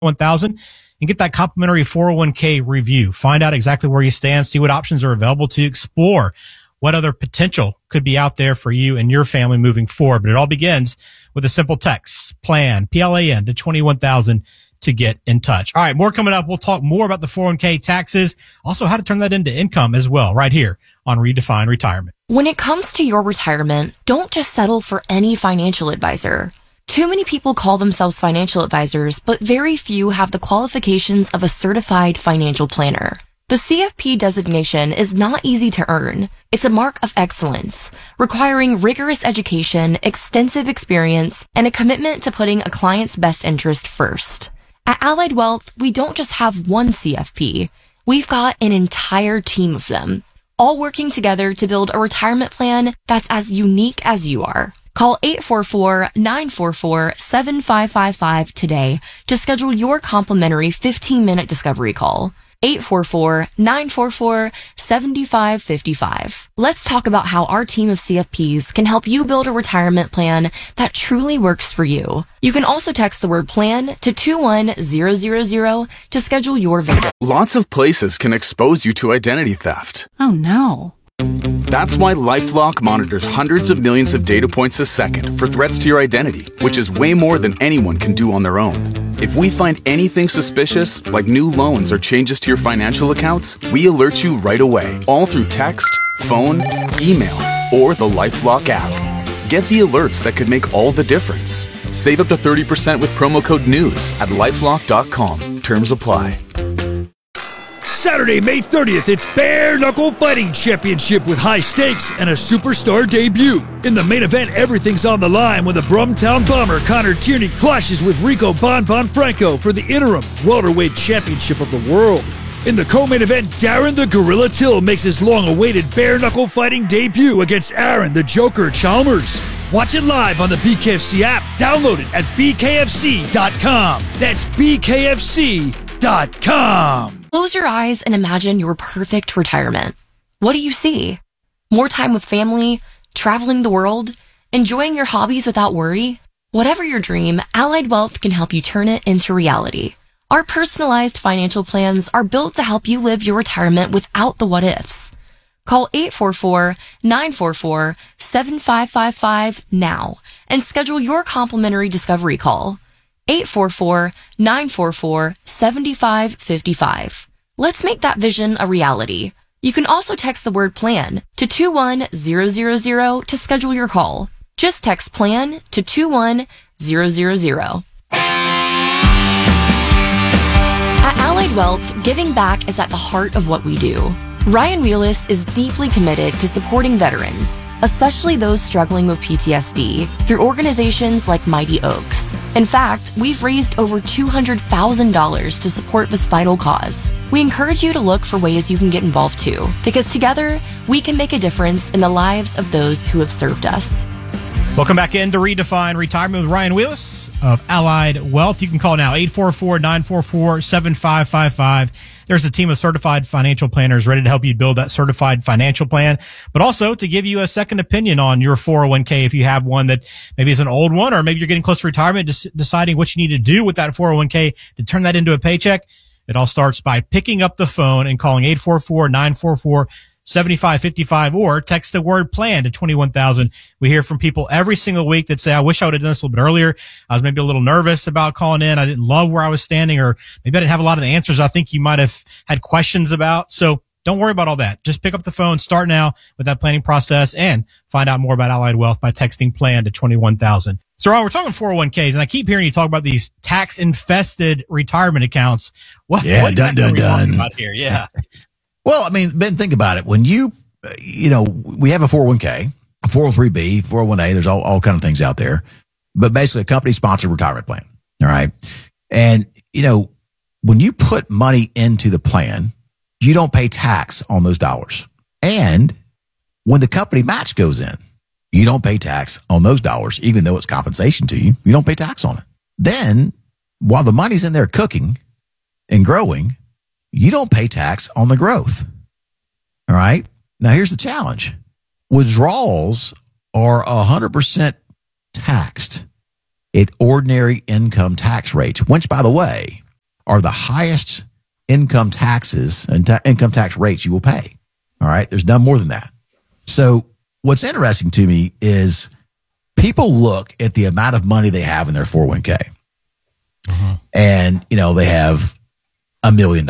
1000 and get that complimentary 401k review. Find out exactly where you stand, see what options are available to explore, what other potential could be out there for you and your family moving forward. But it all begins with a simple text, PLAN, P-L-A-N, to 21,000 to get in touch. All right, more coming up. We'll talk more about the 401k taxes, also how to turn that into income as well, right here on Redefine Retirement. When it comes to your retirement, don't just settle for any financial advisor. Too many people call themselves financial advisors, but very few have the qualifications of a certified financial planner. The CFP designation is not easy to earn. It's a mark of excellence, requiring rigorous education, extensive experience, and a commitment to putting a client's best interest first. At Allied Wealth, we don't just have one CFP. We've got an entire team of them, all working together to build a retirement plan that's as unique as you are. Call 844-944-7555 today to schedule your complimentary 15-minute discovery call. 844-944-7555. Let's talk about how our team of CFPs can help you build a retirement plan that truly works for you. You can also text the word PLAN to 21000 to schedule your visit. Lots of places can expose you to identity theft. Oh no. That's why LifeLock monitors hundreds of millions of data points a second for threats to your identity, which is way more than anyone can do on their own. If we find anything suspicious, like new loans or changes to your financial accounts, we alert you right away, all through text, phone, email, or the LifeLock app. Get the alerts that could make all the difference. Save up to 30% with promo code NEWS at lifelock.com. Terms apply. Saturday, May 30th, it's Bare Knuckle Fighting Championship with high stakes and a superstar debut. In the main event, everything's on the line when the Brumtown Bomber Connor Tierney clashes with Rico Bon Franco for the interim welterweight championship of the world. In the co-main event, Darren the Gorilla Till makes his long-awaited Bare Knuckle Fighting debut against Aaron the Joker Chalmers. Watch it live on the BKFC app. Download it at bkfc.com. That's bkfc.com. Close your eyes and imagine your perfect retirement. What do you see? More time with family, traveling the world, enjoying your hobbies without worry? Whatever your dream, Allied Wealth can help you turn it into reality. Our personalized financial plans are built to help you live your retirement without the what-ifs. Call 844-944-7555 now and schedule your complimentary discovery call. 844-944-7555. Let's make that vision a reality. You can also text the word PLAN to 21000 to schedule your call. Just text PLAN to 21000. At Allied Wealth, giving back is at the heart of what we do. Ryan Wheelis is deeply committed to supporting veterans, especially those struggling with PTSD, through organizations like Mighty Oaks. In fact, we've raised over $200,000 to support this vital cause. We encourage you to look for ways you can get involved too, because together, we can make a difference in the lives of those who have served us. Welcome back into Redefine Retirement with Ryan Wheelis of Allied Wealth. You can call now, 844-944-7555. There's a team of certified financial planners ready to help you build that certified financial plan, but also to give you a second opinion on your 401k if you have one that maybe is an old one, or maybe you're getting close to retirement, deciding what you need to do with that 401k to turn that into a paycheck. It all starts by picking up the phone and calling 844-944-7555 or text the word PLAN to 21,000. We hear from people every single week that say, I wish I would have done this a little bit earlier. I was maybe a little nervous about calling in. I didn't love where I was standing, or maybe I didn't have a lot of the answers I think you might have had questions about. So don't worry about all that. Just pick up the phone, start now with that planning process, and find out more about Allied Wealth by texting PLAN to 21,000. So Ron, we're talking 401ks, and I keep hearing you talk about these tax-infested retirement accounts. What exactly are we talking about here? Yeah. Well, I mean, Ben, think about it. When we have a 401k, a 403b, 401a, there's all kind of things out there, but basically a company sponsored retirement plan. All right. And, when you put money into the plan, you don't pay tax on those dollars. And when the company match goes in, you don't pay tax on those dollars, even though it's compensation to you. You don't pay tax on it. Then while the money's in there cooking and growing, you don't pay tax on the growth. All right. Now here's the challenge. Withdrawals are 100% taxed at ordinary income tax rates, which, by the way, are the highest income taxes and income tax rates you will pay. All right. There's none more than that. So what's interesting to me is people look at the amount of money they have in their 401k. And, they have $1 million,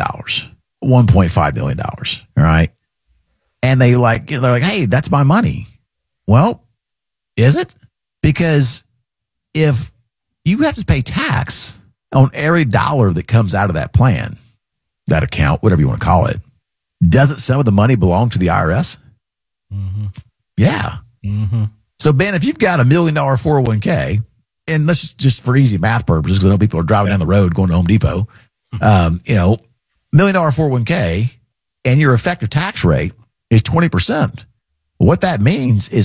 $1.5 million. All right. And they're like, hey, that's my money. Well, is it? Because if you have to pay tax on every dollar that comes out of that plan, that account, whatever you want to call it, doesn't some of the money belong to the IRS? Mm-hmm. Yeah. Mm-hmm. So, Ben, if you've got $1 million 401k, and let's just for easy math purposes, because I know people are driving down the road going to Home Depot, $1 million 401k, and your effective tax rate is 20%. What that means is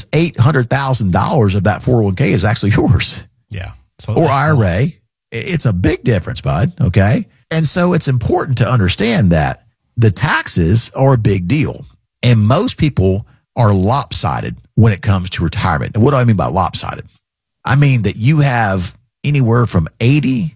$800,000 of that 401k is actually yours. Yeah. So or IRA. It's a big difference, bud. Okay. And so it's important to understand that the taxes are a big deal. And most people are lopsided when it comes to retirement. And what do I mean by lopsided? I mean that you have anywhere from 80%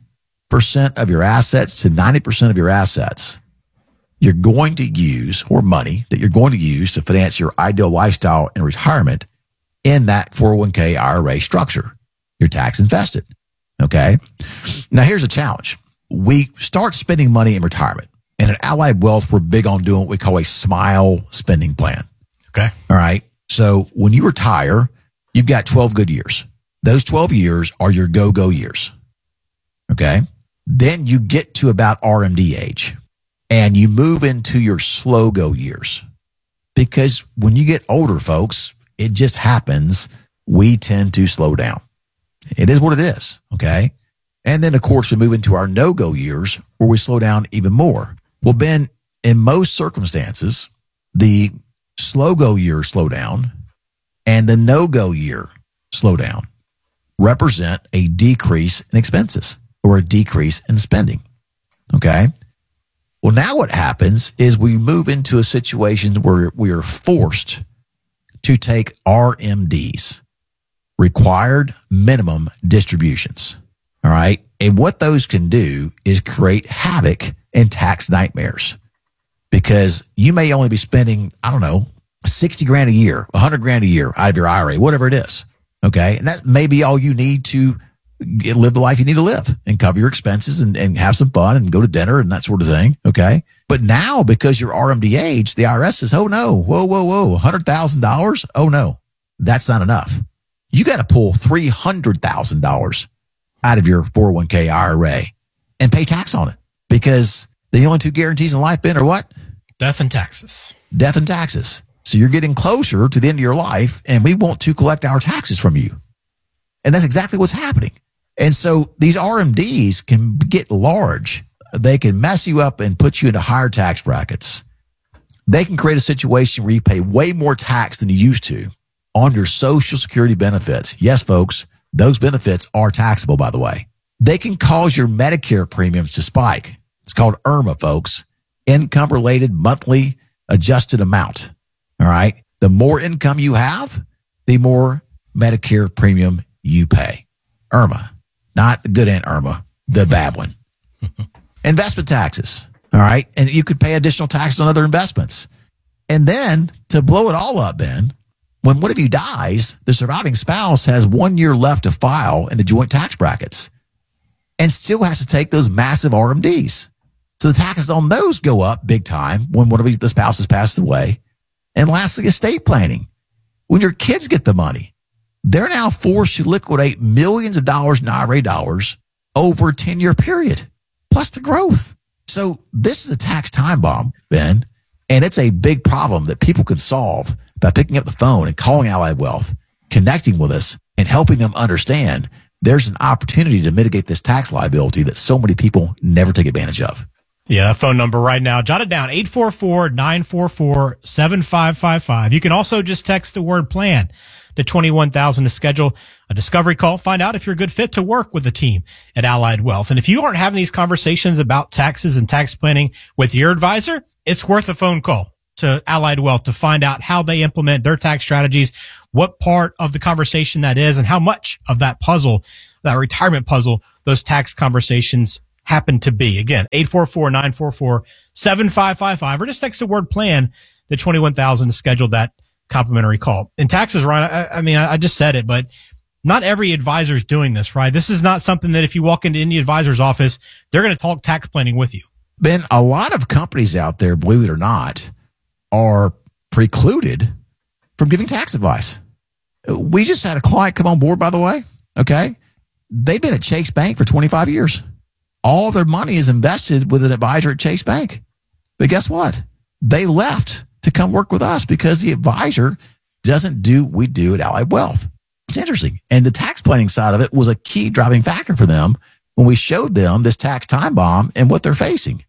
of your assets to 90% of your assets you're going to use, or money that you're going to use to finance your ideal lifestyle in retirement in that 401k IRA structure. You're tax invested. Okay. Now here's a challenge. We start spending money in retirement, and at Allied Wealth, we're big on doing what we call a SMILE spending plan. Okay. All right. So when you retire, you've got 12 good years. Those 12 years are your go-go years. Okay. Then you get to about RMD age and you move into your slow-go years, because when you get older, folks, it just happens. We tend to slow down. It is what it is. Okay. And then, of course, we move into our no-go years where we slow down even more. Well, Ben, in most circumstances, the slow-go year slow down and the no-go year slow down represent a decrease in expenses or a decrease in spending. Okay. Well, now what happens is we move into a situation where we are forced to take RMDs, required minimum distributions. All right. And what those can do is create havoc and tax nightmares, because you may only be spending, I don't know, 60 grand a year, 100 grand a year out of your IRA, whatever it is. Okay. And that may be all you need to live the life you need to live and cover your expenses and have some fun and go to dinner and that sort of thing. Okay. But now, because you're RMD age, the IRS says, oh no, whoa, $100,000. Oh no, that's not enough. You got to pull $300,000 out of your 401k IRA and pay tax on it, because the only two guarantees in life, Ben, are what? Death and taxes. Death and taxes. So you're getting closer to the end of your life, and we want to collect our taxes from you. And that's exactly what's happening. And so these RMDs can get large. They can mess you up and put you into higher tax brackets. They can create a situation where you pay way more tax than you used to on your Social Security benefits. Yes, folks, those benefits are taxable, by the way. They can cause your Medicare premiums to spike. It's called IRMA, folks. Income-related monthly adjusted amount. All right. The more income you have, the more Medicare premium you pay. IRMA, not the good Aunt Irma, the bad one. Investment taxes. All right. And you could pay additional taxes on other investments. And then to blow it all up, Ben, when one of you dies, the surviving spouse has 1 year left to file in the joint tax brackets and still has to take those massive RMDs. So the taxes on those go up big time when one of the spouses passes away. And lastly, estate planning. When your kids get the money, they're now forced to liquidate millions of dollars in IRA dollars over a 10-year period, plus the growth. So this is a tax time bomb, Ben, and it's a big problem that people can solve by picking up the phone and calling Allied Wealth, connecting with us, and helping them understand there's an opportunity to mitigate this tax liability that so many people never take advantage of. Yeah, that phone number right now. Jot it down, 844-944-7555. You can also just text the word plan to 21,000 to schedule a discovery call. Find out if you're a good fit to work with the team at Allied Wealth. And if you aren't having these conversations about taxes and tax planning with your advisor, it's worth a phone call to Allied Wealth to find out how they implement their tax strategies, what part of the conversation that is, and how much of that puzzle, that retirement puzzle, those tax conversations happen to be. Again, 844-944-7555, or just text the word plan to 21,000 to schedule that complimentary call. In taxes, Ryan, I just said it, but not every advisor is doing this, right? This is not something that if you walk into any advisor's office, they're going to talk tax planning with you. Ben, a lot of companies out there, believe it or not, are precluded from giving tax advice. We just had a client come on board, by the way. Okay. They've been at Chase Bank for 25 years. All their money is invested with an advisor at Chase Bank. But guess what? They left to come work with us because the advisor doesn't do what we do at Allied Wealth. It's interesting. And the tax planning side of it was a key driving factor for them when we showed them this tax time bomb and what they're facing.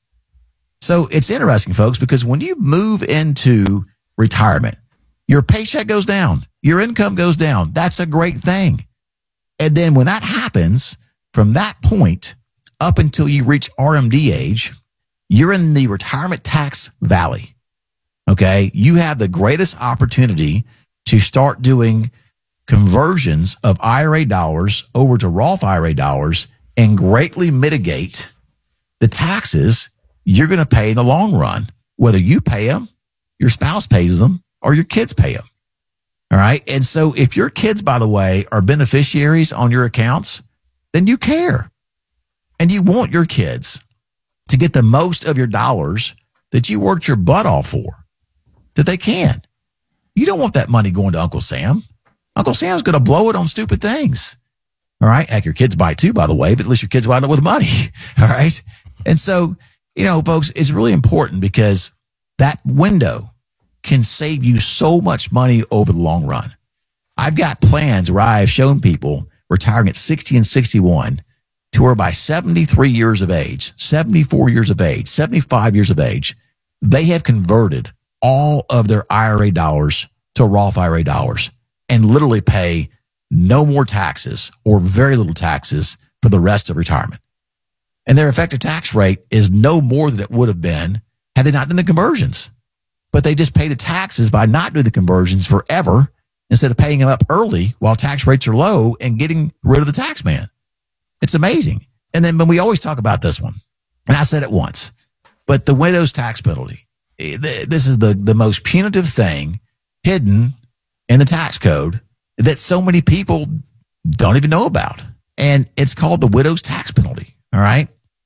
So it's interesting, folks, because when you move into retirement, your paycheck goes down, your income goes down. That's a great thing. And then when that happens, from that point up until you reach RMD age, you're in the retirement tax valley. Okay. You have the greatest opportunity to start doing conversions of IRA dollars over to Roth IRA dollars and greatly mitigate the taxes you're going to pay in the long run, whether you pay them, your spouse pays them, or your kids pay them. All right. And so if your kids, by the way, are beneficiaries on your accounts, then you care. And you want your kids to get the most of your dollars that you worked your butt off for, that they can. You don't want that money going to Uncle Sam. Uncle Sam's going to blow it on stupid things. All right. Heck, your kids buy too, by the way, but at least your kids wind up with money. All right. And so, folks, it's really important because that window can save you so much money over the long run. I've got plans where I have shown people retiring at 60 and 61 to where by 73 years of age, 74 years of age, 75 years of age, they have converted all of their IRA dollars to Roth IRA dollars and literally pay no more taxes or very little taxes for the rest of retirement. And their effective tax rate is no more than it would have been had they not done the conversions. But they just pay the taxes by not doing the conversions forever instead of paying them up early while tax rates are low and getting rid of the tax man. It's amazing. And then when we always talk about this one, and I said it once, but the widow's tax penalty, this is the most punitive thing hidden in the tax code that so many people don't even know about. And it's called the widow's tax penalty. All right.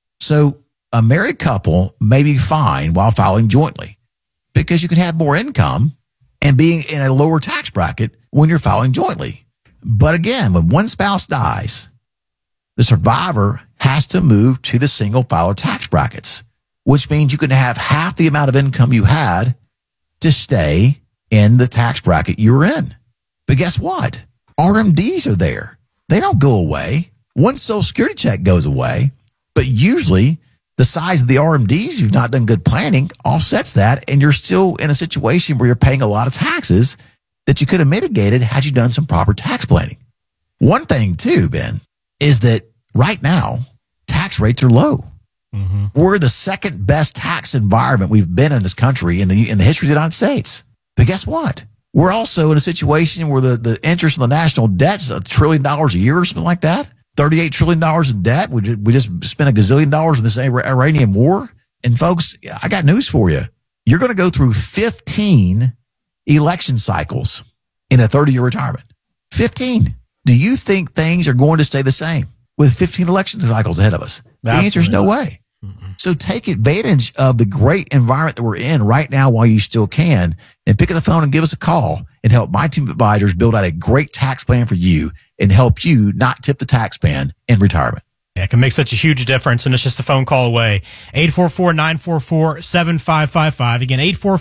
So a married couple may be fine while filing jointly because you can have more income and being in a lower tax bracket when you're filing jointly. But again, when one spouse dies, the survivor has to move to the single filer tax brackets, which means you can have half the amount of income you had to stay in the tax bracket you were in. But guess what? RMDs are there. They don't go away. One Social Security check goes away, but usually the size of the RMDs, if you've not done good planning, offsets that, and you're still in a situation where you're paying a lot of taxes that you could have mitigated had you done some proper tax planning. One thing too, Ben, is that right now, tax rates are low. Mm-hmm. We're the second best tax environment we've been in this country in the history of the United States. But guess what? We're also in a situation where the interest on the national debt is $1 trillion a year or something like that. $38 trillion in debt. We just spent $1 gazillion in this Iranian war. And folks, I got news for you. You're going to go through 15 election cycles in a 30-year retirement. 15. Do you think things are going to stay the same with 15 election cycles ahead of us? The answer is no way. Mm-hmm. So take advantage of the great environment that we're in right now while you still can, and pick up the phone and give us a call and help my team of advisors build out a great tax plan for you and help you not tip the tax man in retirement. Yeah, it can make such a huge difference, and it's just a phone call away. 844-944-7555. Again,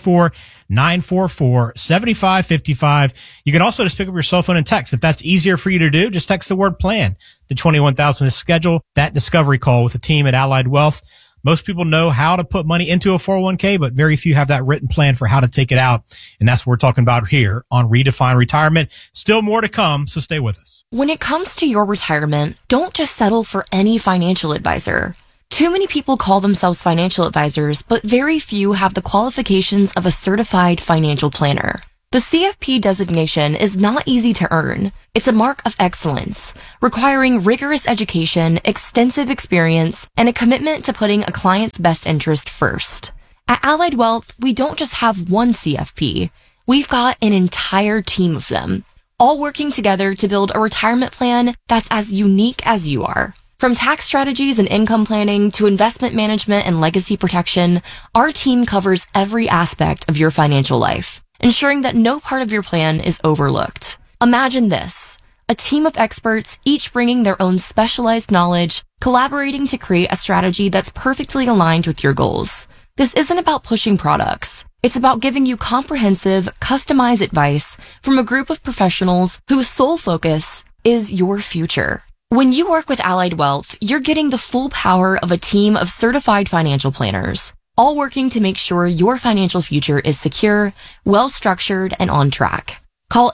844-944-7555. You can also just pick up your cell phone and text. If that's easier for you to do, just text the word plan to 21,000 to schedule that discovery call with the team at Allied Wealth. Most people know how to put money into a 401k, but very few have that written plan for how to take it out. And that's what we're talking about here on Redefine Retirement. Still more to come, so stay with us. When it comes to your retirement, don't just settle for any financial advisor. Too many people call themselves financial advisors, but very few have the qualifications of a certified financial planner. The CFP designation is not easy to earn. It's a mark of excellence, requiring rigorous education, extensive experience, and a commitment to putting a client's best interest first. At Allied Wealth, we don't just have one CFP. We've got an entire team of them, all working together to build a retirement plan that's as unique as you are. From tax strategies and income planning to investment management and legacy protection, our team covers every aspect of your financial life, ensuring that no part of your plan is overlooked. Imagine this: a team of experts, each bringing their own specialized knowledge, collaborating to create a strategy that's perfectly aligned with your goals. This isn't about pushing products. It's about giving you comprehensive, customized advice from a group of professionals whose sole focus is your future. When you work with Allied Wealth, you're getting the full power of a team of certified financial planners, all working to make sure your financial future is secure, well-structured, and on track. Call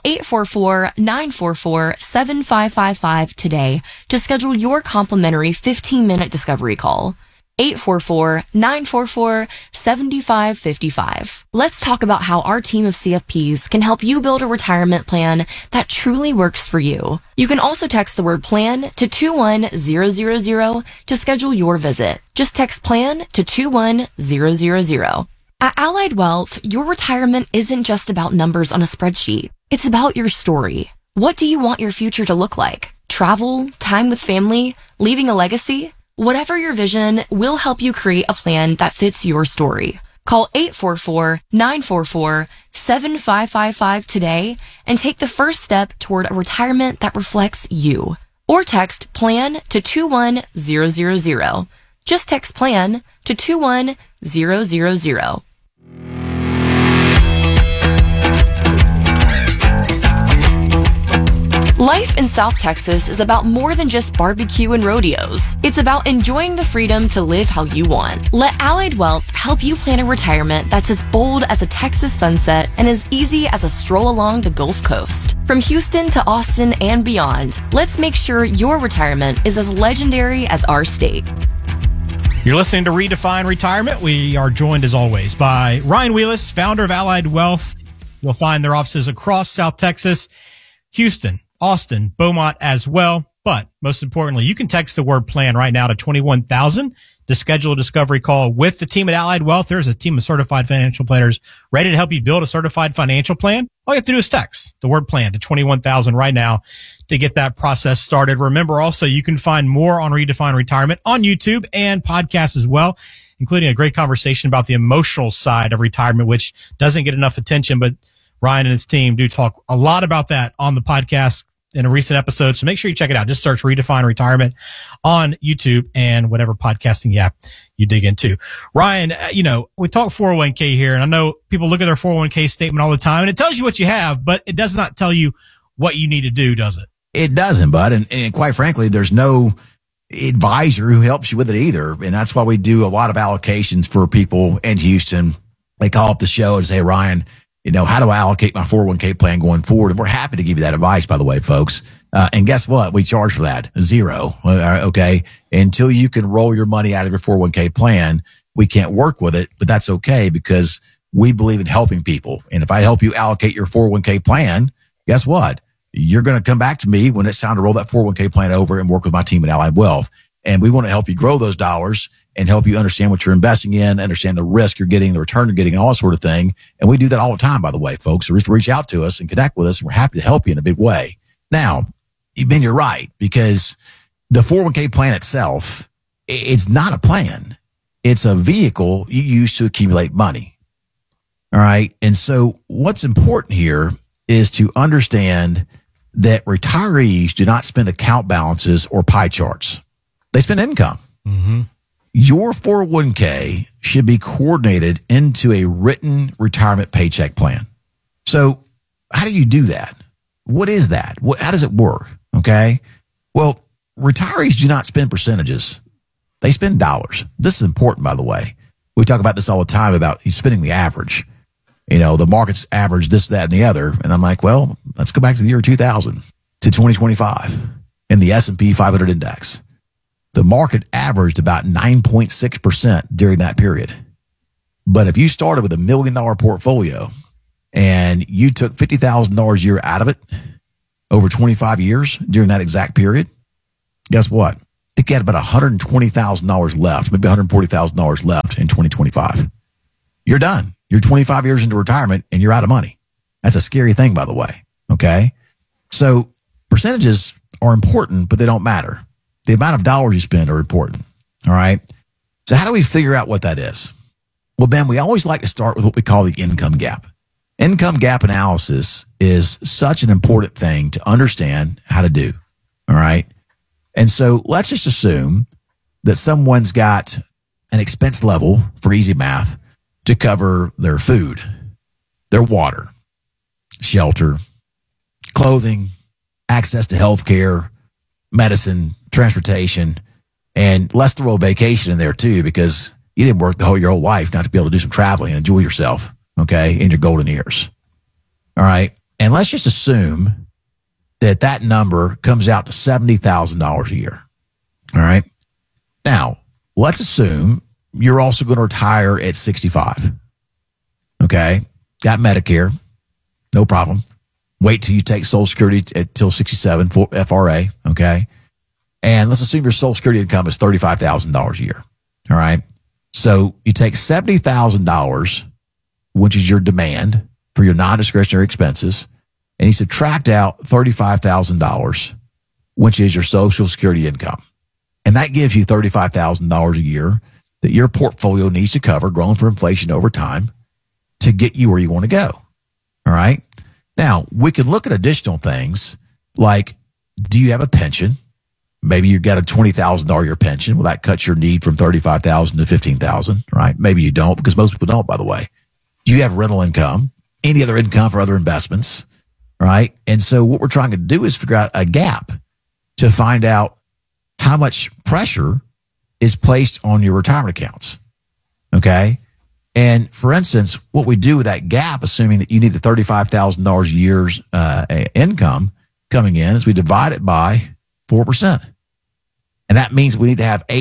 844-944-7555 today to schedule your complimentary 15-minute discovery call. 844-944-7555. Let's talk about how our team of CFPs can help you build a retirement plan that truly works for you. You can also text the word PLAN to 21000 to schedule your visit. Just text PLAN to 21000. At Allied Wealth, your retirement isn't just about numbers on a spreadsheet. It's about your story. What do you want your future to look like? Travel, time with family, leaving a legacy? Whatever your vision, we'll help you create a plan that fits your story. Call 844-944-7555 today and take the first step toward a retirement that reflects you. Or text PLAN to 21000. Just text PLAN to 21000. Life in South Texas is about more than just barbecue and rodeos. It's about enjoying the freedom to live how you want. Let Allied Wealth help you plan a retirement that's as bold as a Texas sunset and as easy as a stroll along the Gulf Coast. From Houston to Austin and beyond, let's make sure your retirement is as legendary as our state. You're listening to Redefine Retirement. We are joined, as always, by Ryan Wheelis, founder of Allied Wealth. You'll find their offices across South Texas, Houston, Austin, Beaumont as well. But most importantly, you can text the word PLAN right now to 21,000 to schedule a discovery call with the team at Allied Wealth. There's a team of certified financial planners ready to help you build a certified financial plan. All you have to do is text the word PLAN to 21,000 right now to get that process started. Remember also, you can find more on Redefine Retirement on YouTube and podcasts as well, including a great conversation about the emotional side of retirement, which doesn't get enough attention, but Ryan and his team do talk a lot about that on the podcast in a recent episode. So make sure you check it out. Just search Redefine Retirement on YouTube and whatever podcasting app you dig into. Ryan, we talk 401k here, and I know people look at their 401k statement all the time, and it tells you what you have, but it does not tell you what you need to do, does it? It doesn't, bud. And quite frankly, there's no advisor who helps you with it either. And that's why we do a lot of allocations for people in Houston. They call up the show and say, Ryan, how do I allocate my 401k plan going forward? And we're happy to give you that advice, by the way, folks. And guess what? We charge for that. $0. Okay. Until you can roll your money out of your 401k plan, we can't work with it, but that's okay because we believe in helping people. And if I help you allocate your 401k plan, guess what? You're going to come back to me when it's time to roll that 401k plan over and work with my team at Allied Wealth. And we want to help you grow those dollars and help you understand what you're investing in, understand the risk you're getting, the return you're getting, all that sort of thing. And we do that all the time, by the way, folks. So just reach out to us and connect with us, and we're happy to help you in a big way. Now, Ben, you're right, because the 401k plan itself, it's not a plan. It's a vehicle you use to accumulate money. All right. And so what's important here is to understand that retirees do not spend account balances or pie charts. They spend income. Mm-hmm. Your 401k should be coordinated into a written retirement paycheck plan. So how do you do that? What is that? How does it work? Okay. Well, retirees do not spend percentages. They spend dollars. This is important, by the way. We talk about this all the time about spending the average. The market's average this, that, and the other. And I'm like, well, let's go back to the year 2000 to 2025 in the S&P 500 index. The market averaged about 9.6% during that period. But if you started with $1 million portfolio and you took $50,000 a year out of it over 25 years during that exact period, guess what? I think you had about $120,000 left, maybe $140,000 left in 2025. You're done. You're 25 years into retirement and you're out of money. That's a scary thing, by the way. Okay. So percentages are important, but they don't matter. The amount of dollars you spend are important. All right. So how do we figure out what that is? Well, Ben, we always like to start with what we call the income gap. Income gap analysis is such an important thing to understand how to do. All right. And so let's just assume that someone's got an expense level, for easy math, to cover their food, their water, shelter, clothing, access to health care, medicine, transportation, and let's throw a vacation in there too, because you didn't work your whole life not to be able to do some traveling and enjoy yourself, okay, in your golden years. All right. And let's just assume that that number comes out to $70,000 a year. All right. Now, let's assume you're also going to retire at 65. Okay. Got Medicare. No problem. Wait till you take Social Security till 67 for FRA. Okay. And let's assume your Social Security income is $35,000 a year. All right. So you take $70,000, which is your demand for your non-discretionary expenses, and you subtract out $35,000, which is your Social Security income. And that gives you $35,000 a year that your portfolio needs to cover, growing for inflation over time, to get you where you want to go. All right. Now, we can look at additional things like, do you have a pension? Maybe you've got a $20,000 a year pension. Well, that cuts your need from $35,000 to $15,000, right? Maybe you don't, because most people don't, by the way. Do you have rental income? Any other income for other investments, right? And so what we're trying to do is figure out a gap to find out how much pressure is placed on your retirement accounts, okay? And for instance, what we do with that gap, assuming that you need the $35,000 a year's income coming in, is we divide it by 4%. And that means we need to have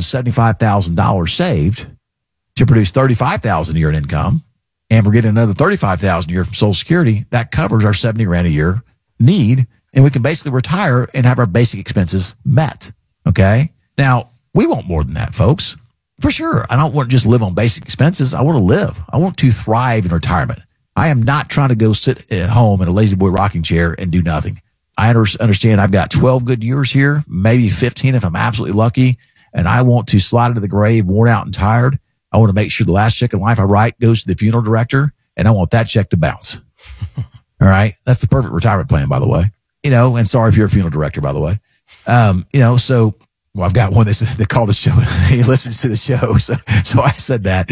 $875,000 saved to produce $35,000 a year in income. And we're getting another $35,000 a year from Social Security. That covers our $70,000 a year need. And we can basically retire and have our basic expenses met. Okay. Now, we want more than that, folks. For sure. I don't want to just live on basic expenses. I want to live. I want to thrive in retirement. I am not trying to go sit at home in a lazy boy rocking chair and do nothing. I understand I've got 12 good years here, maybe 15 if I'm absolutely lucky, and I want to slide into the grave worn out and tired. I want to make sure the last check in life I write goes to the funeral director, and I want that check to bounce. All right? That's the perfect retirement plan, by the way. You know, and sorry if you're a funeral director, by the way. You know, so, well, I've got one that called the show. He listens to the show, so I said that.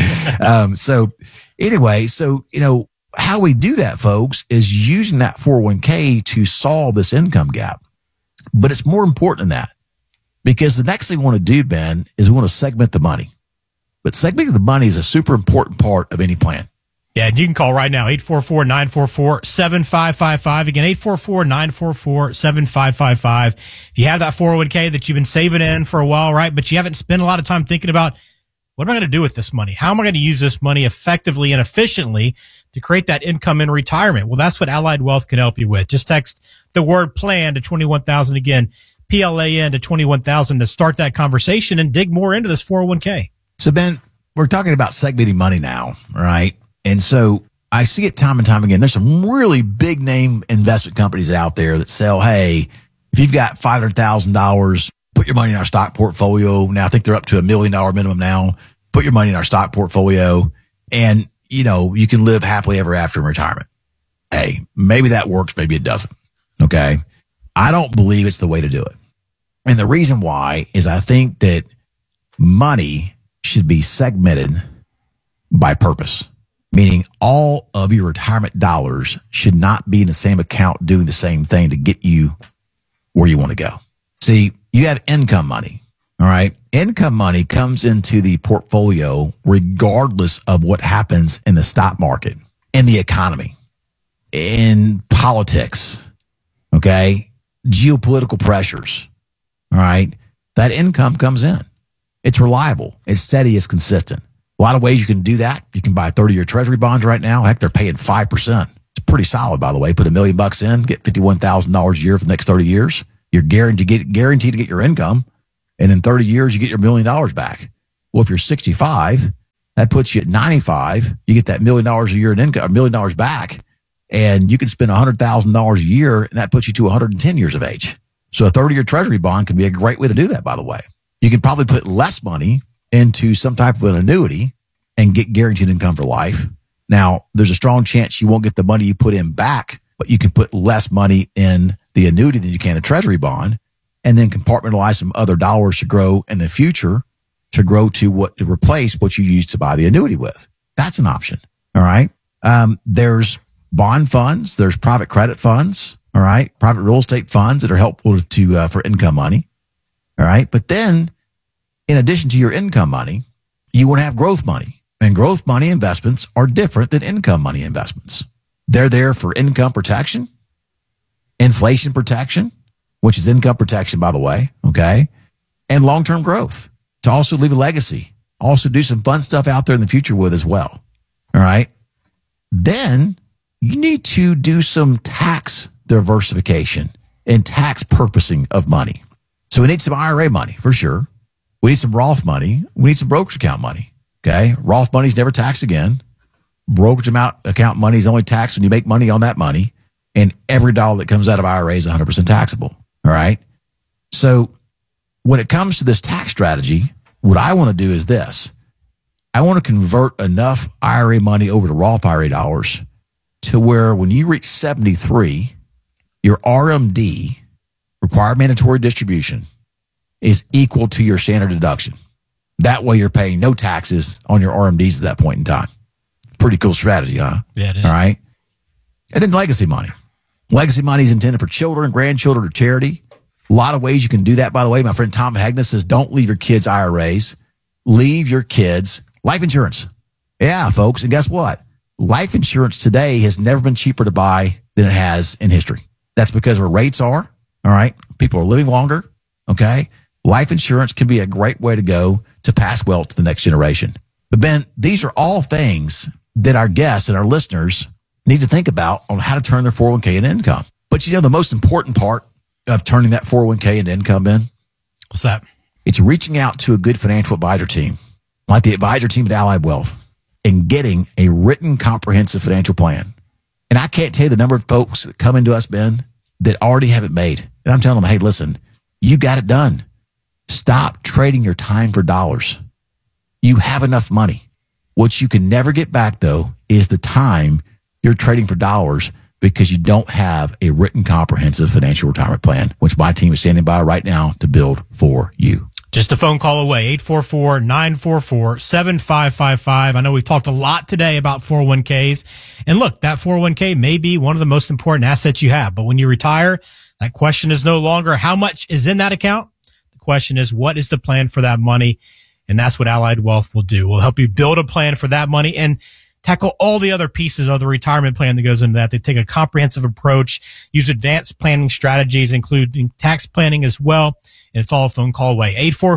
So anyway, so, you know, how we do that, folks, is using that 401k to solve this income gap. But it's more important than that, because the next thing we want to do, Ben, is we want to segment the money. But segmenting the money is a super important part of any plan. Yeah, and you can call right now, 844-944-7555. Again, 844-944-7555. If you have that 401k that you've been saving in for a while, right, but you haven't spent a lot of time thinking about, what am I going to do with this money? How am I going to use this money effectively and efficiently to create that income in retirement? Well, that's what Allied Wealth can help you with. Just text the word plan to 21,000. Again, PLAN to 21,000 to start that conversation and dig more into this 401k. So, Ben, we're talking about segmenting money now, right? And so I see it time and time again. There's some really big name investment companies out there that sell, hey, if you've got $500,000, put your money in our stock portfolio. Now, I think they're up to $1 million minimum now. Put your money in our stock portfolio and, you know, you can live happily ever after in retirement. Hey, maybe that works. Maybe it doesn't. Okay. I don't believe it's the way to do it. And the reason why is I think that money should be segmented by purpose, meaning all of your retirement dollars should not be in the same account doing the same thing to get you where you want to go. See, you have income money. All right. Income money comes into the portfolio regardless of what happens in the stock market, in the economy, in politics. Okay. Geopolitical pressures. All right. That income comes in. It's reliable. It's steady. It's consistent. A lot of ways you can do that. You can buy 30-year treasury bonds right now. Heck, they're paying 5%. pretty solid, by the way. Put $1 million in, get $51,000 a year for the next 30 years. You're guaranteed to get your income. And in 30 years, you get your $1 million back. Well, if you're 65, that puts you at 95. You get that $1 million a year in income, $1 million back. And you can spend $100,000 a year, and that puts you to 110 years of age. So a 30-year treasury bond can be a great way to do that, by the way. You can probably put less money into some type of an annuity and get guaranteed income for life. Now, there's a strong chance you won't get the money you put in back, but you can put less money in the annuity than you can the treasury bond, and then compartmentalize some other dollars to grow in the future to replace what you used to buy the annuity with. That's an option. All right. There's bond funds. There's private credit funds. All right. Private real estate funds that are helpful for income money. All right. But then in addition to your income money, you want to have growth money. And growth money investments are different than income money investments. They're there for income protection, inflation protection, which is income protection, by the way, okay, and long-term growth to also leave a legacy, also do some fun stuff out there in the future with as well, all right? Then you need to do some tax diversification and tax purposing of money. So we need some IRA money, for sure. We need some Roth money. We need some brokerage account money. Okay. Roth money's never taxed again. Brokerage account money is only taxed when you make money on that money. And every dollar that comes out of IRA is 100% taxable. All right. So when it comes to this tax strategy, what I want to do is this. I want to convert enough IRA money over to Roth IRA dollars to where when you reach 73, your RMD, required mandatory distribution, is equal to your standard deduction. That way you're paying no taxes on your RMDs at that point in time. Pretty cool strategy, huh? Yeah, it is. All right. And then legacy money. Legacy money is intended for children, grandchildren, or charity. A lot of ways you can do that, by the way. My friend Tom Hagnes says, don't leave your kids IRAs. Leave your kids life insurance. Yeah, folks. And guess what? Life insurance today has never been cheaper to buy than it has in history. That's because where rates are. All right. People are living longer. Okay. Life insurance can be a great way to go to pass wealth to the next generation. But Ben, these are all things that our guests and our listeners need to think about on how to turn their 401k into income. But you know, the most important part of turning that 401k into income, Ben? What's that? It's reaching out to a good financial advisor team, like the advisor team at Allied Wealth, and getting a written comprehensive financial plan. And I can't tell you the number of folks that come into us, Ben, that already have it made. And I'm telling them, hey, listen, you got it done. Stop trading your time for dollars. You have enough money. What you can never get back, though, is the time you're trading for dollars because you don't have a written comprehensive financial retirement plan, which my team is standing by right now to build for you. Just a phone call away, 844-944-7555. I know we've talked a lot today about 401ks. And look, that 401k may be one of the most important assets you have. But when you retire, that question is no longer how much is in that account. The question is, what is the plan for that money? And that's what Allied Wealth will do. We'll help you build a plan for that money and tackle all the other pieces of the retirement plan that goes into that. They take a comprehensive approach, use advanced planning strategies, including tax planning as well. And it's all a phone call away.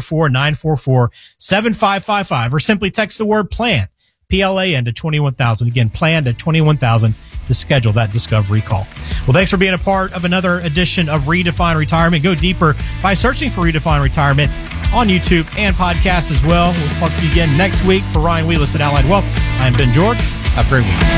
844-944-7555 or simply text the word PLAN, PLAN to 21,000. Again, PLAN to 21,000 to schedule that discovery call. Well, thanks for being a part of another edition of Redefine Retirement. Go deeper by searching for Redefine Retirement on YouTube and podcasts as well. We'll talk to you again next week. For Ryan Wheelis at Allied Wealth, I'm Ben George. Have a great week.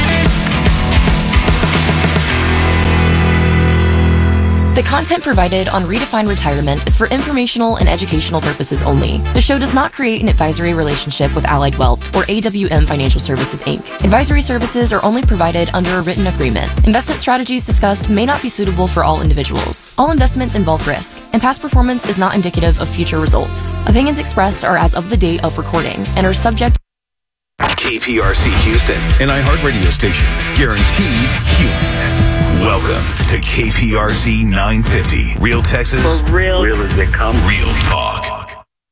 The content provided on Redefine Retirement is for informational and educational purposes only. The show does not create an advisory relationship with Allied Wealth or AWM Financial Services, Inc. Advisory services are only provided under a written agreement. Investment strategies discussed may not be suitable for all individuals. All investments involve risk, and past performance is not indicative of future results. Opinions expressed are as of the date of recording and are subject KPRC Houston, an iHeartRadio station, guaranteed human. Welcome to KPRC 950, Real Texas, for real as they come, real talk.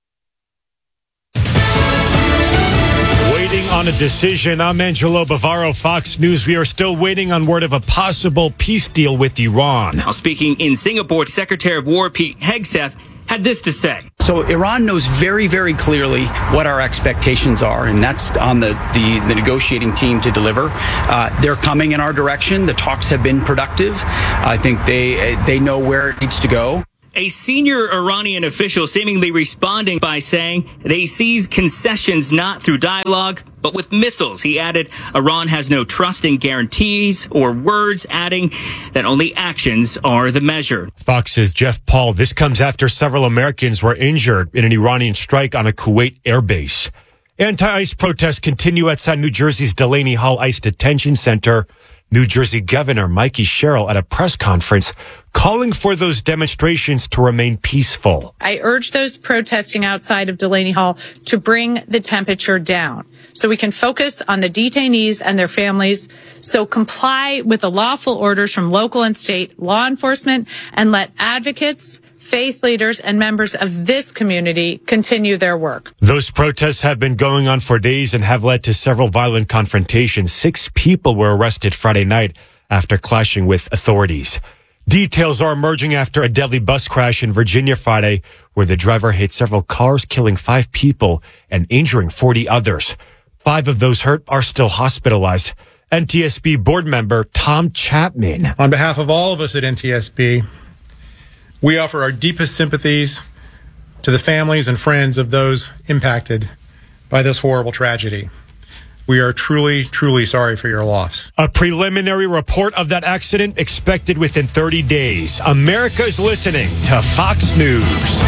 Waiting on a decision. I'm Angelo Bavaro, Fox News. We are still waiting on word of a possible peace deal with Iran. Now, speaking in Singapore, Secretary of War Pete Hegseth had this to say. So Iran knows very, very clearly what our expectations are, and that's on the negotiating team to deliver. They're coming in our direction. The talks have been productive. I think they know where it needs to go. A senior Iranian official seemingly responding by saying they see concessions not through dialogue, but with missiles. He added, Iran has no trust in guarantees or words, adding that only actions are the measure. Fox's Jeff Paul. This comes after several Americans were injured in an Iranian strike on a Kuwait airbase. Anti-ICE protests continue outside New Jersey's Delaney Hall ICE Detention Center. New Jersey Governor Mikey Sherrill at a press conference calling for those demonstrations to remain peaceful. I urge those protesting outside of Delaney Hall to bring the temperature down so we can focus on the detainees and their families. So comply with the lawful orders from local and state law enforcement and let advocates, faith leaders, and members of this community continue their work. Those protests have been going on for days and have led to several violent confrontations. 6 people were arrested Friday night after clashing with authorities. Details are emerging after a deadly bus crash in Virginia Friday, where the driver hit several cars, killing 5 people and injuring 40 others. 5 of those hurt are still hospitalized. NTSB board member Tom Chapman. On behalf of all of us at NTSB, we offer our deepest sympathies to the families and friends of those impacted by this horrible tragedy. We are truly, truly sorry for your loss. A preliminary report of that accident expected within 30 days. America's listening to Fox News.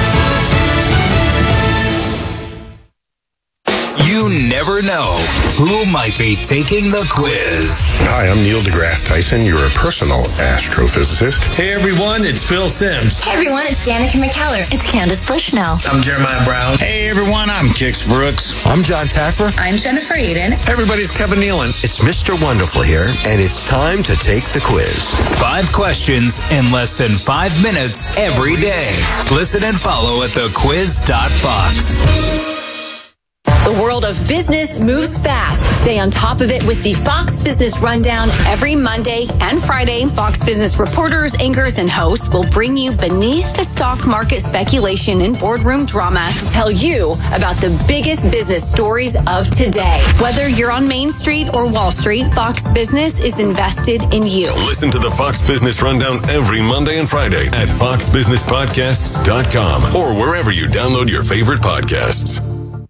You never know who might be taking the quiz. Hi, I'm Neil deGrasse Tyson, your personal astrophysicist. Hey everyone, it's Phil Sims. Hey everyone, it's Danica McKellar. It's Candace Bushnell. I'm Jeremiah Brown. Hey everyone, I'm Kix Brooks. I'm John Taffer. I'm Jennifer Aiden. Hey everybody, it's Kevin Nealon. It's Mr. Wonderful here, and it's time to take the quiz. 5 questions in less than 5 minutes every day. Listen and follow at thequiz.fox. The world of business moves fast. Stay on top of it with the Fox Business Rundown every Monday and Friday. Fox Business reporters, anchors, and hosts will bring you beneath the stock market speculation and boardroom drama to tell you about the biggest business stories of today. Whether you're on Main Street or Wall Street, Fox Business is invested in you. Listen to the Fox Business Rundown every Monday and Friday at foxbusinesspodcasts.com or wherever you download your favorite podcasts.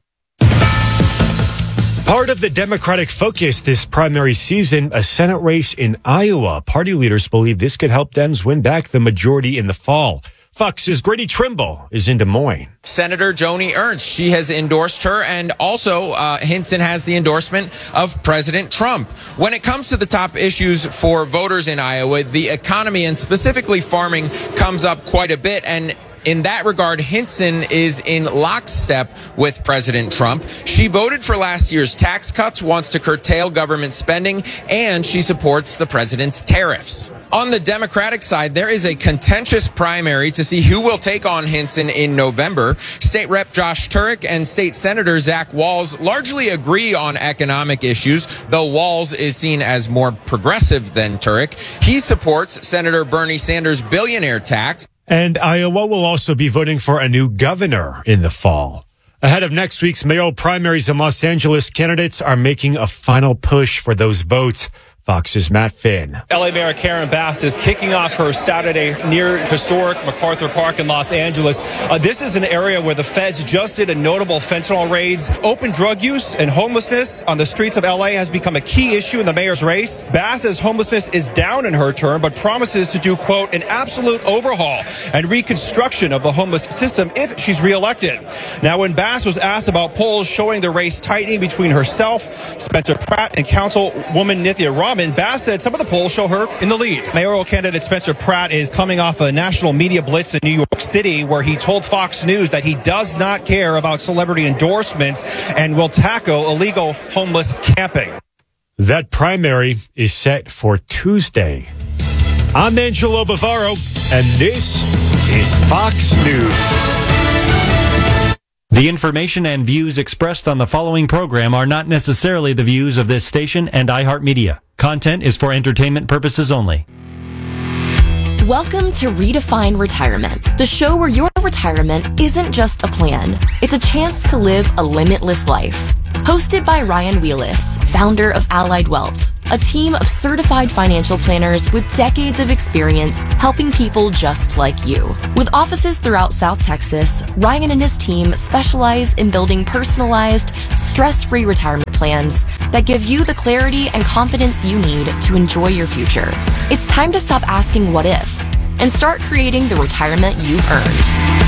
Part of the Democratic focus this primary season, a Senate race in Iowa. Party leaders believe this could help Dems win back the majority in the fall. Fox's Grady Trimble is in Des Moines. Senator Joni Ernst, she has endorsed her, and also Hinson has the endorsement of President Trump. When it comes to the top issues for voters in Iowa, the economy and specifically farming comes up quite a bit, and in that regard, Hinson is in lockstep with President Trump. She voted for last year's tax cuts, wants to curtail government spending, and she supports the president's tariffs. On the Democratic side, there is a contentious primary to see who will take on Hinson in November. State Rep Josh Turek and State Senator Zach Walz largely agree on economic issues, though Walz is seen as more progressive than Turek. He supports Senator Bernie Sanders' billionaire tax. And Iowa will also be voting for a new governor in the fall. Ahead of next week's mayoral primaries in Los Angeles, candidates are making a final push for those votes. Fox's Matt Finn. LA Mayor Karen Bass is kicking off her Saturday near historic MacArthur Park in Los Angeles. This is an area where the feds just did a notable fentanyl raids. Open drug use and homelessness on the streets of LA has become a key issue in the mayor's race. Bass says homelessness is down in her term, but promises to do, quote, an absolute overhaul and reconstruction of the homeless system if she's reelected. Now, when Bass was asked about polls showing the race tightening between herself, Spencer Pratt, and Councilwoman Nithya Raman, Bass said some of the polls show her in the lead. Mayoral candidate Spencer Pratt is coming off a national media blitz in New York City where he told Fox News that he does not care about celebrity endorsements and will tackle illegal homeless camping. That primary is set for Tuesday. I'm Angelo Bavaro, and this is Fox News. The information and views expressed on the following program are not necessarily the views of this station and iHeartMedia. Content is for entertainment purposes only. Welcome to Redefine Retirement, the show where your retirement isn't just a plan. It's a chance to live a limitless life. Hosted by Ryan Wheelis, founder of Allied Wealth, a team of certified financial planners with decades of experience helping people just like you. With offices throughout South Texas, Ryan and his team specialize in building personalized, stress-free retirement plans that give you the clarity and confidence you need to enjoy your future. It's time to stop asking what if and start creating the retirement you've earned.